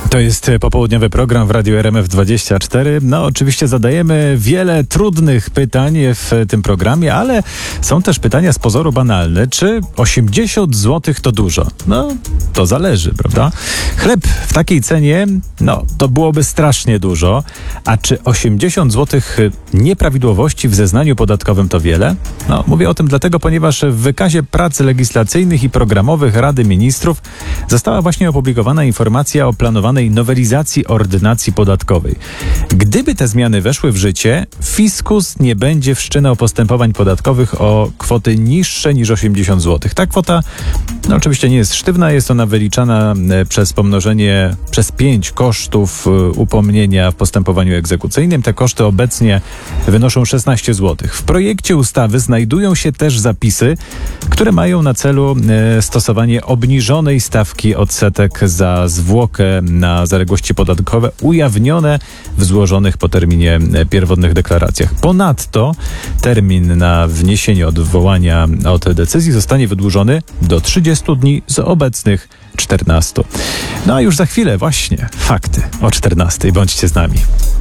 To jest popołudniowy program w Radiu RMF24. No, oczywiście zadajemy wiele trudnych pytań w tym programie, ale są też pytania z pozoru banalne. Czy 80 zł to dużo? No, to zależy, prawda? Chleb w takiej cenie, no, to byłoby strasznie dużo. A czy 80 zł nieprawidłowości w zeznaniu podatkowym to wiele? No, mówię o tym dlatego, ponieważ w wykazie prac legislacyjnych i programowych Rady Ministrów została właśnie opublikowana informacja o planowanej nowelizacji ordynacji podatkowej. Gdyby te zmiany weszły w życie, fiskus nie będzie wszczynał postępowań podatkowych o kwoty niższe niż 80 zł. Ta kwota oczywiście nie jest sztywna, jest ona wyliczana przez pomnożenie przez 5 kosztów upomnienia w postępowaniu egzekucyjnym. Te koszty obecnie wynoszą 16 zł. W projekcie ustawy znajdują się też zapisy, które mają na celu stosowanie obniżonej stawki odsetek za zwłokę na zaległości podatkowe ujawnione w złożonych po terminie pierwotnych deklaracjach. Ponadto termin na wniesienie odwołania od decyzji zostanie wydłużony do 30 dni z obecnych 14. No a już za chwilę właśnie fakty o 14. Bądźcie z nami.